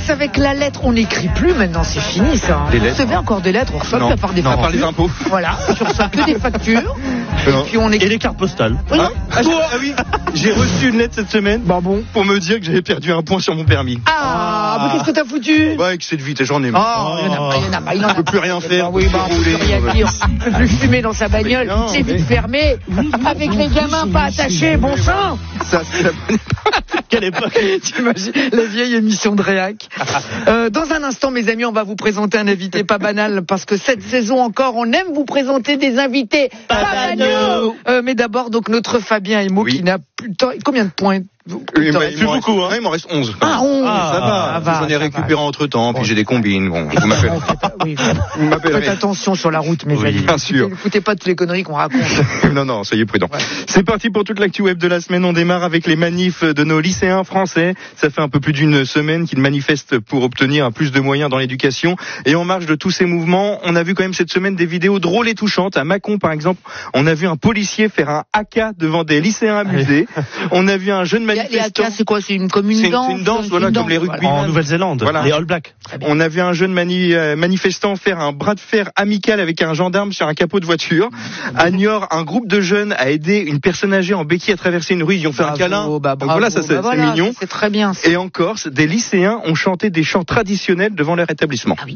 avec la lettre, on n'écrit plus maintenant, c'est fini ça. Hein. Vous recevez encore des lettres, on reçoit plus à part des factures. À part les impôts. Voilà, tu reçois que des factures. Et puis on écrit. Et les cartes postales. Oui, non Oui, j'ai reçu une lettre cette semaine pour me dire que j'avais perdu un point sur mon permis. Mais qu'est-ce que t'as foutu? Ouais, excès de vitesse, j'en ai Il marre. n'en a On peut plus rien faire. Oui, on peut plus rien dire. On peut plus fumer dans sa bagnole. C'est vite fermé. Avec les gamins pas attachés, bon sang. Ça, c'est la bonne Quelle époque. T'imagines la vieille émission de Réac. Dans un instant, mes amis, on va vous présenter un invité pas banal parce que cette saison encore, on aime vous présenter des invités pas banaux. Mais d'abord, donc notre Fabien Emo qui n'a plus de temps. Combien de points? Il m'en reste 11. 11. Ça va. J'en ai récupéré entre temps, puis j'ai des combines. Bon, vous m'appelez. Vous m'appellerez. Faites attention sur la route, mes amis. Bien sûr. N'écoutez pas toutes les conneries qu'on raconte. Non, soyez prudents. Ouais. C'est parti pour toute l'actu web de la semaine. On démarre avec les manifs de nos lycéens français. Ça fait un peu plus d'une semaine qu'ils manifestent pour obtenir plus de moyens dans l'éducation. Et en marge de tous ces mouvements, on a vu quand même cette semaine des vidéos drôles et touchantes. À Mâcon, par exemple, on a vu un policier faire un haka devant des lycéens amusés. On a vu un jeune manifestant. Les haka, c'est quoi? C'est une commune danse? C'est une danse, voilà, comme les rugby. En Nouvelle-Zélande, les All Blacks. On a vu un jeune manifestant faire un bras de fer amical avec un gendarme sur un capot de voiture. À Niort, un groupe de jeunes a aidé une personne âgée en béquille à traverser une rue. Ils ont fait un câlin. Donc voilà, ça c'est mignon. C'est très bien. Et en Corse, des lycéens ont chanté des chants traditionnels devant leur établissement. Ah oui.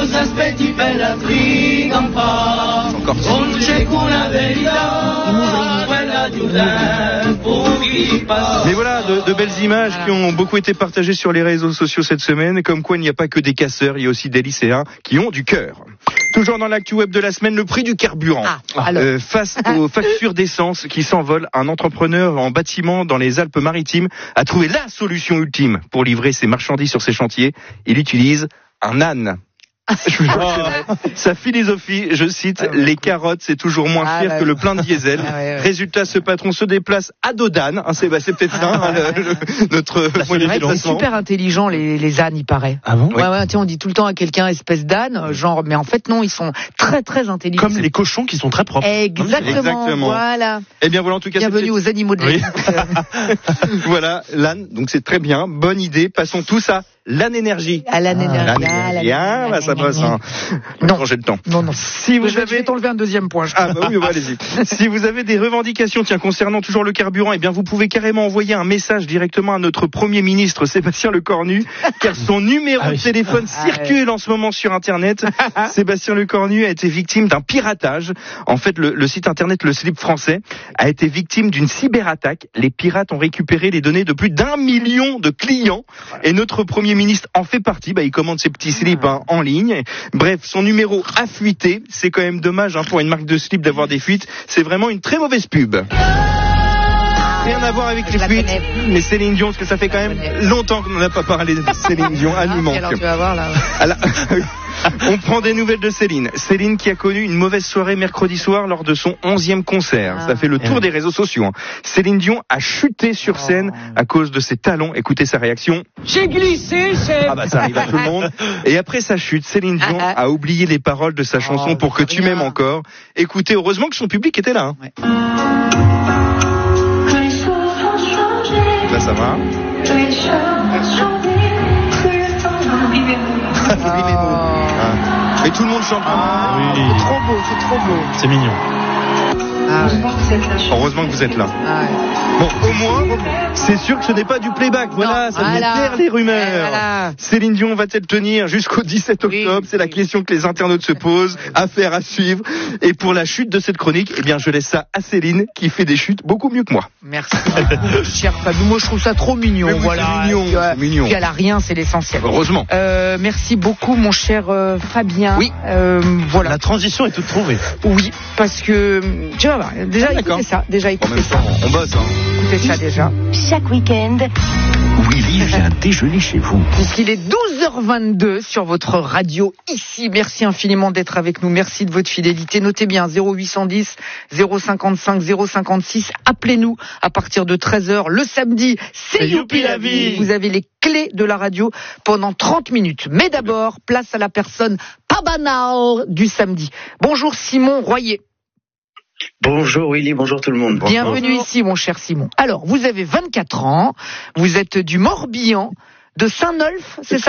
Mais voilà, de belles images qui ont beaucoup été partagées sur les réseaux sociaux cette semaine, comme quoi il n'y a pas que des casseurs, il y a aussi des lycéens qui ont du cœur. Toujours dans l'actu web de la semaine, le prix du carburant. Face aux factures d'essence qui s'envolent, un entrepreneur en bâtiment dans les Alpes-Maritimes a trouvé la solution ultime pour livrer ses marchandises sur ses chantiers. Il utilise un âne. Je vous jure, sa philosophie, je cite, les carottes, c'est toujours moins cher que le plein de diesel. Résultat, ce patron se déplace à dos d'âne. C'est peut-être ça, notre moyen de C'est déplacement. super intelligent, les ânes, il paraît. Ah bon? On dit tout le temps à quelqu'un espèce d'âne, genre, mais en fait, non, ils sont très, très intelligents. Comme les cochons qui sont très propres. Exactement. Voilà. Eh bien, voilà, en tout cas. Bienvenue aux animaux de la vie. Voilà, l'âne. Donc, c'est très bien. Bonne idée. Passons tous à l'âne énergie. À l'âne énergie. Ça passe, hein. Non. J'ai le temps. Non. Si vous je vais t'enlever un deuxième point. Oui, allez-y. Si vous avez des revendications, concernant toujours le carburant, eh bien, vous pouvez carrément envoyer un message directement à notre Premier ministre, Sébastien Lecornu, car son numéro de téléphone circule en ce moment sur Internet. Sébastien Lecornu a été victime d'un piratage. En fait, le site Internet Le Slip français a été victime d'une cyberattaque. Les pirates ont récupéré les données de plus d'1 million de clients. Et notre Premier ministre en fait partie. Il commande ses petits slips en ligne. Bref, son numéro a fuité. C'est quand même dommage pour une marque de slip d'avoir des fuites. C'est vraiment une très mauvaise pub. Rien à voir avec les fuites, mais Céline Dion, parce que ça fait quand même longtemps qu'on n'a pas parlé de Céline Dion. Elle nous manque. Alors tu vas voir là. On prend des nouvelles de Céline. Céline qui a connu une mauvaise soirée mercredi soir lors de son 11e concert. Ça fait le tour des réseaux sociaux. Céline Dion a chuté sur scène à cause de ses talons. Écoutez sa réaction. J'ai glissé, chef. Ça arrive à tout le monde. Et après sa chute, Céline Dion a oublié les paroles de sa chanson Pour que tu m'aimes encore. Écoutez, heureusement que son public était là. Là, ça va. Mais tout le monde chante. C'est trop beau. C'est mignon. Heureusement que vous êtes là. Bon, au moins, c'est sûr que ce n'est pas du playback. Voilà, ça vient taire les rumeurs. Céline Dion va-t-elle tenir jusqu'au 17 octobre? C'est la question que les internautes se posent. Affaire à suivre. Et pour la chute de cette chronique, je laisse ça à Céline, qui fait des chutes beaucoup mieux que moi. Merci. Cher Fabien, moi je trouve ça trop mignon. C'est mignon. Puis elle a rien, c'est l'essentiel. Heureusement. Merci beaucoup, mon cher Fabien. Oui. Voilà. La transition est toute trouvée. Oui, parce que tu vas voir. Déjà écoutez ça. On bosse. Écoutez ça déjà. Chaque week-end, Willy vient déjeuner chez vous. Puisqu'il est 12h22 sur votre radio ici. Merci infiniment d'être avec nous. Merci de votre fidélité. Notez bien 0810 055 056. Appelez-nous à partir de 13h le samedi. C'est Youpi la vie. Vous avez les clés de la radio pendant 30 minutes. Mais d'abord, place à la personne pas banale du samedi. Bonjour Simon Royer. Bonjour Willy, bonjour tout le monde. Bienvenue ici mon cher Simon. Alors, vous avez 24 ans, vous êtes du Morbihan, de Saint-Nolf, c'est ça ?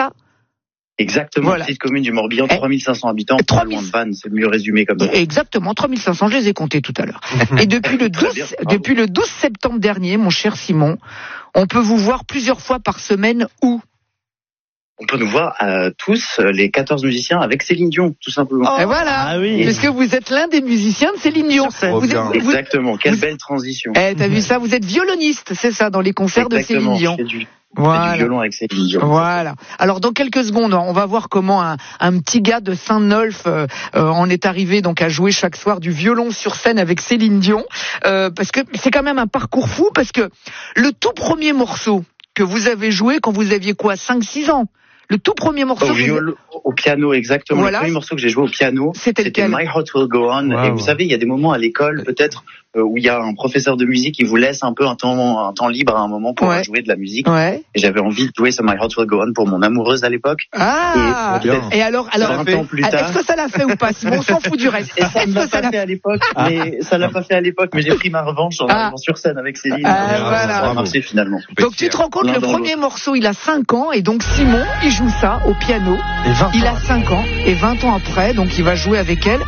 Exactement, Voilà. petite commune du Morbihan, 3500 habitants, pas loin de Vannes, c'est mieux résumé comme ça. Exactement, 3500, je les ai comptés tout à l'heure. Et depuis le 12 septembre dernier, mon cher Simon, on peut vous voir plusieurs fois par semaine où? On peut nous voir tous, les 14 musiciens, avec Céline Dion, tout simplement. Et voilà, Ah oui. parce que vous êtes l'un des musiciens de Céline Dion. Exactement, quelle belle transition. T'as vu ça, vous êtes violoniste, c'est ça, dans les concerts de Céline Dion. Voilà. Du violon avec Céline Dion. Voilà. Alors dans quelques secondes, on va voir comment un petit gars de Saint-Nolf en est arrivé donc à jouer chaque soir du violon sur scène avec Céline Dion, parce que c'est quand même un parcours fou, parce que le tout premier morceau que vous avez joué quand vous aviez quoi, 5-6 ans? Le tout premier morceau au piano, exactement. Voilà. Le premier morceau que j'ai joué au piano, c'était My Heart Will Go On. Wow. Et vous savez, il y a des moments à l'école, peut-être, où il y a un professeur de musique qui vous laisse un peu un temps libre à un moment pour jouer de la musique. Ouais. Et j'avais envie de jouer ce My Heart Will Go On pour mon amoureuse à l'époque. Ah. Et alors, 20 ans plus tard, est-ce que ça l'a fait ou pas? On s'en fout du reste. Et ça ne l'a pas fait à l'époque, ça l'a pas fait à l'époque, mais j'ai pris ma revanche en arrivant sur scène avec Céline. Voilà. Ça a marché finalement. Donc tu te rends compte, le premier morceau, il a 5 ans, et donc Simon, il joue ça au piano. Il a 5 ans, et 20 ans après, donc il va jouer avec elle.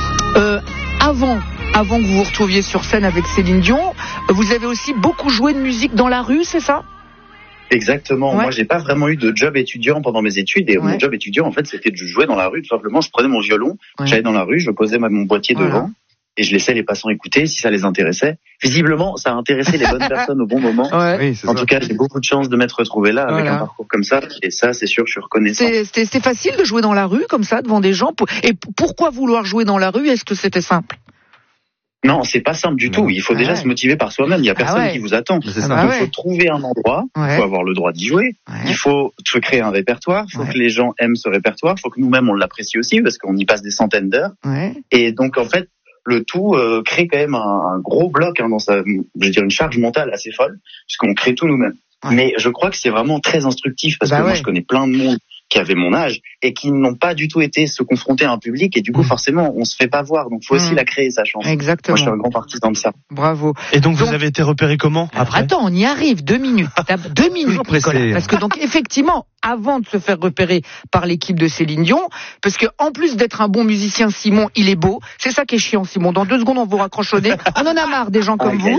Avant que vous vous retrouviez sur scène avec Céline Dion, vous avez aussi beaucoup joué de musique dans la rue, c'est ça? Exactement. Ouais. Moi, j'ai pas vraiment eu de job étudiant pendant mes études, et mon job étudiant, en fait, c'était de jouer dans la rue, tout simplement. Je prenais mon violon, j'allais dans la rue, je posais mon boîtier devant, et je laissais les passants écouter si ça les intéressait. Visiblement, ça a intéressé les bonnes personnes au bon moment. En tout cas, j'ai beaucoup de chance de m'être retrouvé là avec un parcours comme ça, et ça, c'est sûr, je suis reconnaissant. C'était facile de jouer dans la rue comme ça devant des gens. Et pourquoi vouloir jouer dans la rue? Est-ce que c'était simple? Non, c'est pas simple du tout. Il faut déjà se motiver par soi-même. Il y a personne qui vous attend. Il faut trouver un endroit. Il faut avoir le droit d'y jouer. Il faut se créer un répertoire. Il faut que les gens aiment ce répertoire. Il faut que nous-mêmes on l'apprécie aussi parce qu'on y passe des centaines d'heures. Et donc en fait, le tout crée quand même un gros bloc dans une charge mentale assez folle puisqu'on crée tout nous-mêmes. Mais je crois que c'est vraiment très instructif parce que moi je connais plein de monde qui avaient mon âge et qui n'ont pas du tout été se confronter à un public, et du coup forcément on se fait pas voir, donc faut aussi la créer sa chance. Exactement. Moi je suis un grand partisan de ça. Bravo. Et donc vous avez été repéré comment après? Attends, on y arrive, 2 minutes. 2 minutes, Nicolas. Parce que donc effectivement, avant de se faire repérer par l'équipe de Céline Dion, parce que en plus d'être un bon musicien, Simon, il est beau. C'est ça qui est chiant, Simon. Dans 2 secondes, on vous raccroche au nez. On en a marre des gens comme vous.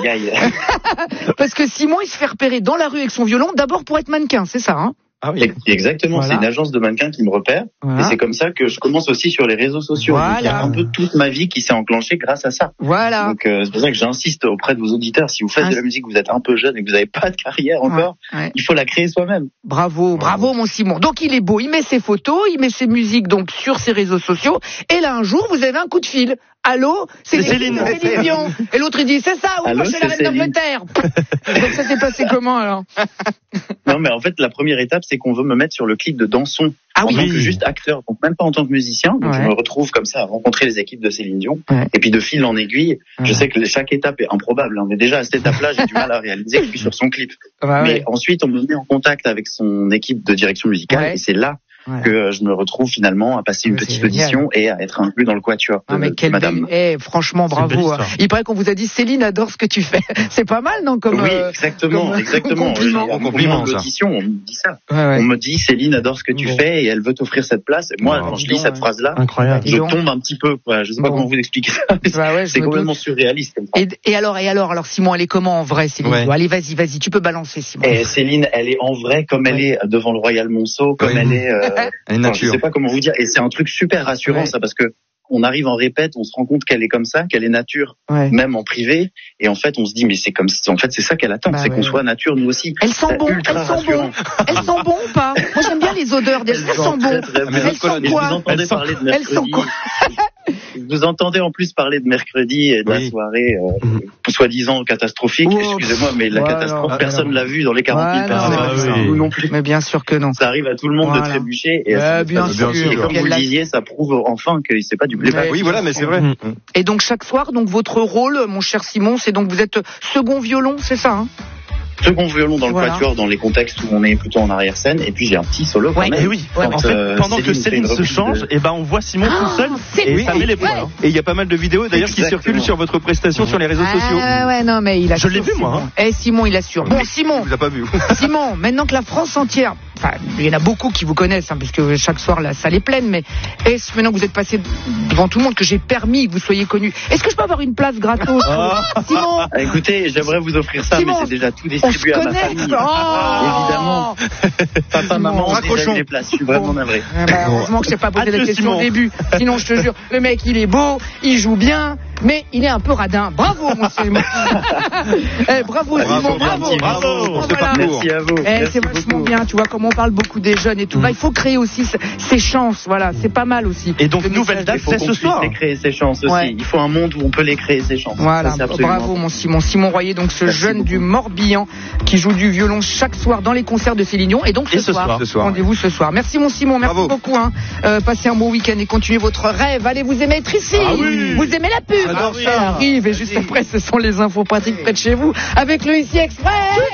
Parce que Simon, il se fait repérer dans la rue avec son violon, d'abord pour être mannequin, c'est ça, hein? Ah oui. Exactement, c'est une agence de mannequins qui me repère, et c'est comme ça que je commence aussi sur les réseaux sociaux. Donc, il y a un peu toute ma vie qui s'est enclenchée grâce à ça. Donc c'est pour ça que j'insiste auprès de vos auditeurs, si vous faites de la musique, vous êtes un peu jeune et que vous n'avez pas de carrière encore, il faut la créer soi-même. Bravo mon Simon. Donc il est beau, il met ses photos, il met ses musiques donc sur ses réseaux sociaux, et là un jour vous avez un coup de fil. Allô, c'est Céline Dion. Et l'autre il dit c'est ça, ou moi c'est la reine d'Angleterre. Donc ça s'est passé comment alors? Non mais en fait la première étape c'est qu'on veut me mettre sur le clip de Danson en tant que juste acteur, donc même pas en tant que musicien. Donc je me retrouve comme ça à rencontrer les équipes de Céline Dion, et puis de fil en aiguille, je sais que chaque étape est improbable, mais déjà à cette étape-là j'ai du mal à réaliser que je suis sur son clip. Mais ensuite on me met en contact avec son équipe de direction musicale, et c'est là que je me retrouve finalement à passer une petite audition et à être inclus dans le quatuor de Madame. Franchement, bravo. Il paraît qu'on vous a dit Céline adore ce que tu fais. C'est pas mal, non? Oui, exactement. En compliment l'audition, on me dit ça. On me dit Céline adore ce que tu fais et elle veut t'offrir cette place. Et moi, quand je lis cette phrase-là, je tombe un petit peu. Je sais pas comment vous expliquer ça. C'est complètement surréaliste. Et alors, Simon, elle est comment en vrai, Céline? Allez, vas-y, tu peux balancer, Simon. Et Céline, elle est en vrai comme elle est devant le Royal Monceau, comme elle est. Je sais pas comment vous dire, et c'est un truc super rassurant ça, parce que on arrive en répète, on se rend compte qu'elle est comme ça, qu'elle est nature, même en privé, et en fait on se dit mais c'est comme si, en fait c'est ça qu'elle attend, c'est qu'on soit nature nous aussi. Elles sont bon ou pas? Moi j'aime bien les odeurs d'elles, elles sont bon. Elles sont quoi? Vous entendez parler de mercredi. Vous entendez en plus parler de mercredi et de la soirée soi-disant catastrophique. Excusez-moi, mais la catastrophe, personne l'a vu dans les 40 000 personnes. Nous non plus. Mais bien sûr que non. Ça arrive à tout le monde de trébucher. Et bien sûr. Et comme vous le disiez, ça prouve enfin que c'est pas du playback. Oui, voilà, mais c'est vrai. Et donc chaque soir, donc votre rôle, mon cher Simon, c'est donc vous êtes second violon, c'est ça, hein? Second violon dans le quatuor, dans les contextes où on est plutôt en arrière-scène, et puis j'ai un petit solo quand même. Et oui, en fait, pendant que Céline se change, on voit Simon tout seul, et ça met les points. Et il y a pas mal de vidéos d'ailleurs qui circulent sur votre prestation sur les réseaux sociaux. Non mais il a. Je l'ai vu moi. Simon, il assure. Bon, Simon. Vous l'avez pas vu. Simon, maintenant que la France entière, il y en a beaucoup qui vous connaissent, hein, parce que chaque soir la salle est pleine, mais est-ce maintenant que vous êtes passé devant tout le monde que j'ai permis que vous soyez connu, est-ce que je peux avoir une place gratos? Simon, écoutez, j'aimerais vous offrir ça, Simon, mais c'est déjà tout distribué à ma famille. Évidemment. Papa, maman, ont déjà eu les places. Je suis vraiment navré. Heureusement que je n'ai pas posé la question au début. Sinon, je te jure, le mec, il est beau, il joue bien, mais il est un peu radin. Bravo, mon Simon. Bravo, Simon, bravo. Merci à vous. C'est vachement bien, tu vois, comme on parle beaucoup des jeunes et tout. Là, il faut créer aussi ces chances, voilà, c'est pas mal aussi. Et donc, nouvelle date, c'est ce soir. Il faut créer ces chances aussi. Il faut un monde où on peut les créer, ces chances. Voilà, bravo, mon Simon. Simon Royer, donc ce jeune du Morbihan qui joue du violon chaque soir dans les concerts de Céline Dion. Et donc ce soir. Rendez-vous ce soir. Merci, mon Simon, merci beaucoup. Passez un bon week-end et continuez votre rêve. Allez, vous aimez être ici. Vous aimez la pub. Ça arrive. Et juste après, ce sont les infos pratiques près de chez vous avec le Ici Express.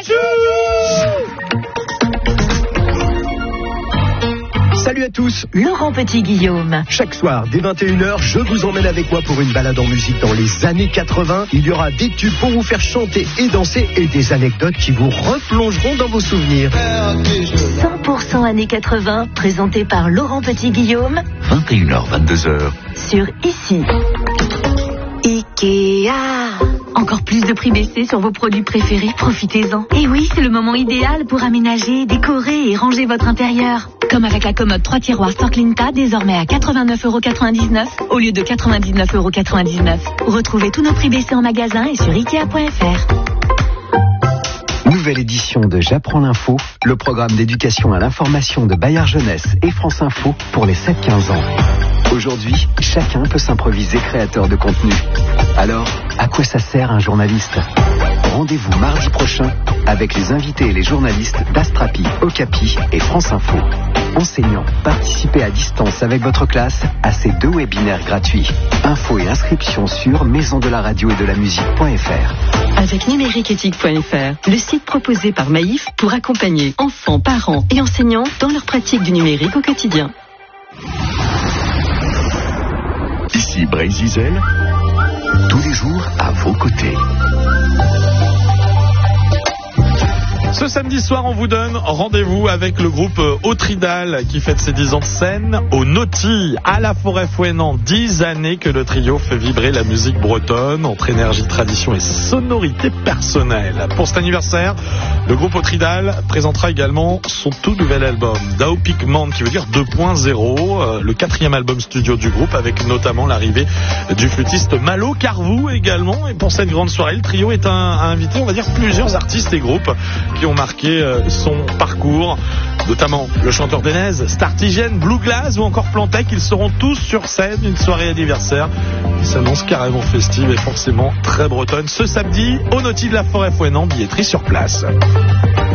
Salut à tous, Laurent Petit-Guillaume. Chaque soir, dès 21h, je vous emmène avec moi pour une balade en musique dans les années 80. Il y aura des tubes pour vous faire chanter et danser et des anecdotes qui vous replongeront dans vos souvenirs. 100% années 80, présenté par Laurent Petit-Guillaume. 21h, 22h. Sur Ici. Ikea. Encore plus de prix baissés sur vos produits préférés, profitez-en. Et oui, c'est le moment idéal pour aménager, décorer et ranger votre intérieur. Comme avec la commode 3 tiroirs Sorclinta, désormais à 89,99€ au lieu de 99,99€. Retrouvez tous nos prix baissés en magasin et sur Ikea.fr. Nouvelle édition de J'apprends l'info, le programme d'éducation à l'information de Bayard Jeunesse et France Info pour les 7-15 ans. Aujourd'hui, chacun peut s'improviser créateur de contenu. Alors, à quoi ça sert un journaliste ? Rendez-vous mardi prochain avec les invités et les journalistes d'Astrapi, Okapi et France Info. Enseignants, participez à distance avec votre classe à ces 2 webinaires gratuits. Infos et inscriptions sur maisondelaradio et de la musique.fr. Avec numériqueéthique.fr, le site proposé par Maïf pour accompagner enfants, parents et enseignants dans leur pratique du numérique au quotidien. Ici Brésil, tous les jours à vos côtés. Ce samedi soir, on vous donne rendez-vous avec le groupe Autridal qui fête ses 10 ans de scène au Noti, à la Forêt-Fouesnant. 10 années que le trio fait vibrer la musique bretonne entre énergie, tradition et sonorité personnelle. Pour cet anniversaire, le groupe Autridal présentera également son tout nouvel album, Dao Pigment, qui veut dire 2.0, le 4e album studio du groupe, avec notamment l'arrivée du flûtiste Malo Carvou également. Et pour cette grande soirée, le trio est invité, on va dire, plusieurs artistes et groupes qui ont marqué son parcours, notamment le chanteur d'Enez, Startigène, Blue Glass ou encore Plantec. Ils seront tous sur scène, une soirée anniversaire qui s'annonce carrément festive et forcément très bretonne ce samedi au Noti de la Forêt-Fouesnant, billetterie sur place.